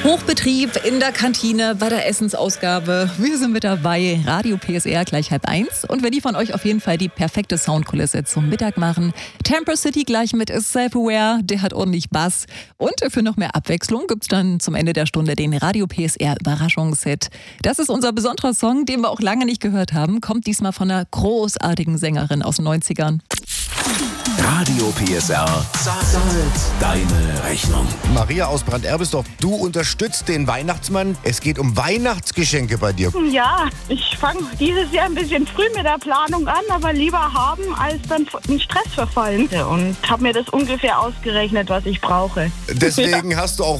Hochbetrieb in der Kantine, bei der Essensausgabe. Wir sind mit dabei, Radio PSR gleich 12:30. Und wir liefern euch auf jeden Fall die perfekte Soundkulisse zum Mittag machen. Temper City gleich mit Self-Aware, der hat ordentlich Bass. Und für noch mehr Abwechslung gibt's dann zum Ende der Stunde den Radio PSR Überraschungshit. Das ist unser besonderer Song, den wir auch lange nicht gehört haben. Kommt diesmal von einer großartigen Sängerin aus den 90ern. Radio PSR zahlt deine Rechnung. Maria aus Branderbisdorf, du unterstützt den Weihnachtsmann. Es geht um Weihnachtsgeschenke bei dir. Ja, ich fange dieses Jahr ein bisschen früh mit der Planung an, aber lieber haben, als dann in Stress verfallen. Und habe mir das ungefähr ausgerechnet, was ich brauche. Deswegen hast du auch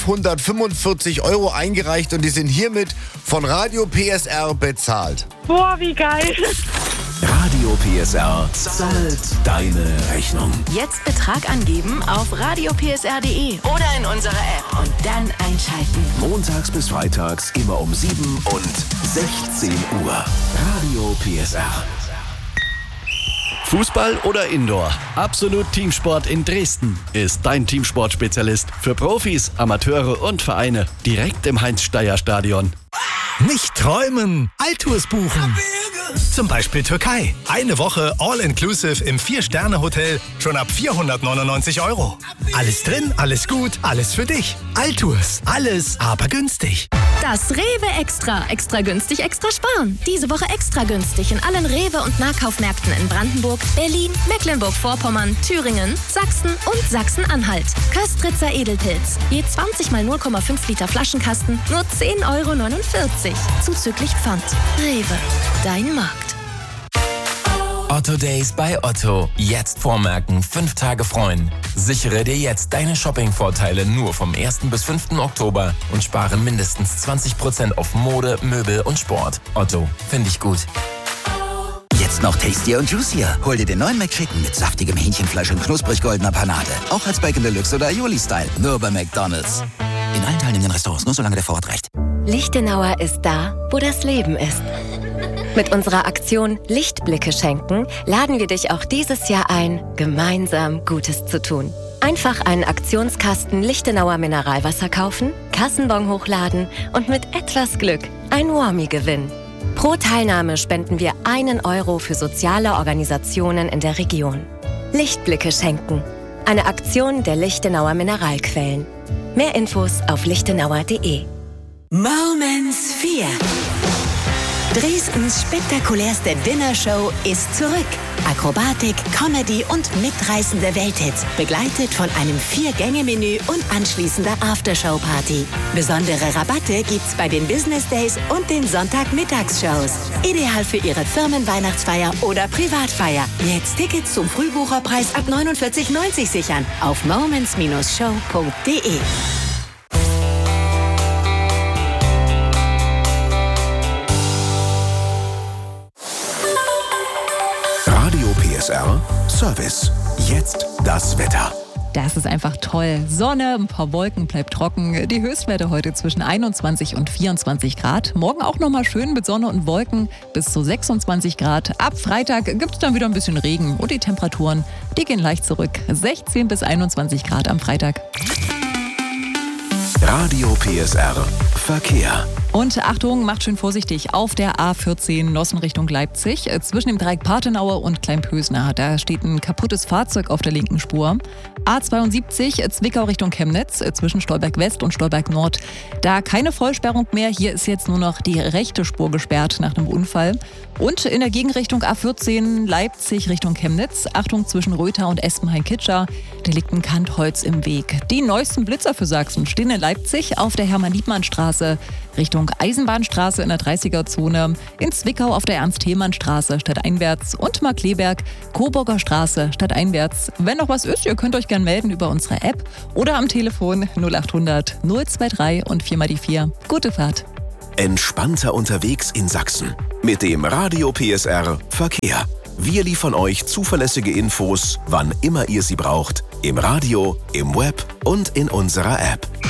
545 € eingereicht und die sind hiermit von Radio PSR bezahlt. Boah, wie geil. Radio PSR zahlt deine Rechnung. Jetzt Betrag angeben auf radiopsr.de oder in unserer App und dann einschalten. Montags bis freitags immer um 7 und 16 Uhr. Radio PSR. Fußball oder Indoor? Absolut Teamsport in Dresden ist dein Teamsportspezialist für Profis, Amateure und Vereine. Direkt im Heinz-Steier-Stadion. Nicht träumen, Altours buchen. Zum Beispiel Türkei. Eine Woche All-Inclusive im 4-Sterne-Hotel schon ab 499 €. Alles drin, alles gut, alles für dich. Altours, alles aber günstig. Das Rewe Extra. Extra günstig, extra sparen. Diese Woche extra günstig in allen Rewe- und Nahkaufmärkten in Brandenburg, Berlin, Mecklenburg-Vorpommern, Thüringen, Sachsen und Sachsen-Anhalt. Köstritzer Edelpilz. Je 20 mal 0,5 Liter Flaschenkasten, nur 10,49 €. Zuzüglich Pfand. Rewe. Dein Markt. Otto Days bei Otto. Jetzt vormerken, 5 Tage freuen. Sichere dir jetzt deine Shopping-Vorteile nur vom 1. bis 5. Oktober und spare mindestens 20% auf Mode, Möbel und Sport. Otto, finde ich gut. Jetzt noch tastier und juicier. Hol dir den neuen McChicken mit saftigem Hähnchenfleisch und knusprig goldener Panade. Auch als Bacon Deluxe oder Aioli-Style. Nur bei McDonald's. In allen teilnehmenden Restaurants, nur solange der Vorrat reicht. Lichtenauer ist da, wo das Leben ist. Mit unserer Aktion Lichtblicke schenken laden wir dich auch dieses Jahr ein, gemeinsam Gutes zu tun. Einfach einen Aktionskasten Lichtenauer Mineralwasser kaufen, Kassenbon hochladen und mit etwas Glück ein Warmie gewinnen. Pro Teilnahme spenden wir 1 € für soziale Organisationen in der Region. Lichtblicke schenken. Eine Aktion der Lichtenauer Mineralquellen. Mehr Infos auf lichtenauer.de. Moments 4. Dresdens spektakulärste Dinnershow ist zurück. Akrobatik, Comedy und mitreißende Welthits, begleitet von einem 4-Gänge-Menü und anschließender Aftershow-Party. Besondere Rabatte gibt's bei den Business Days und den Sonntagmittagsshows. Ideal für Ihre Firmenweihnachtsfeier oder Privatfeier. Jetzt Tickets zum Frühbucherpreis ab 49,90 sichern auf moments-show.de. PSR Service. Jetzt das Wetter. Das ist einfach toll. Sonne, ein paar Wolken, bleibt trocken. Die Höchstwerte heute zwischen 21 und 24 Grad. Morgen auch nochmal schön mit Sonne und Wolken bis zu 26 Grad. Ab Freitag gibt es dann wieder ein bisschen Regen und die Temperaturen, die gehen leicht zurück. 16 bis 21 Grad am Freitag. Radio PSR Verkehr. Und Achtung, macht schön vorsichtig auf der A14 Nossen Richtung Leipzig. Zwischen dem Dreieck Parthenaue und Kleinpösner. Da steht ein kaputtes Fahrzeug auf der linken Spur. A72 Zwickau Richtung Chemnitz zwischen Stolberg West und Stolberg Nord. Da keine Vollsperrung mehr. Hier ist jetzt nur noch die rechte Spur gesperrt nach einem Unfall. Und in der Gegenrichtung A14 Leipzig Richtung Chemnitz. Achtung zwischen Rötha und Espenhain-Kitscher. Da liegt ein Kantholz im Weg. Die neuesten Blitzer für Sachsen stehen in Leipzig auf der Hermann-Liebmann-Straße Richtung Eisenbahnstraße in der 30er-Zone, in Zwickau auf der Ernst-Thälmann-Straße stadteinwärts und Markleberg, Coburger Straße stadteinwärts. Wenn noch was ist, ihr könnt euch gerne melden über unsere App oder am Telefon 0800 023 und 4 mal die 4. Gute Fahrt. Entspannter unterwegs in Sachsen mit dem Radio PSR Verkehr. Wir liefern euch zuverlässige Infos, wann immer ihr sie braucht, im Radio, im Web und in unserer App.